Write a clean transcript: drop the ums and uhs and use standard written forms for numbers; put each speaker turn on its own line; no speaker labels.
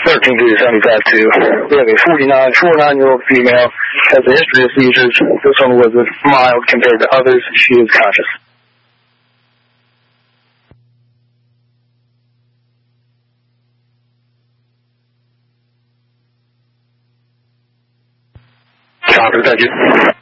13 to 75-2. We have a 49-year-old female, has a history of seizures. This one was mild compared to others. She is conscious. Copy, thank you.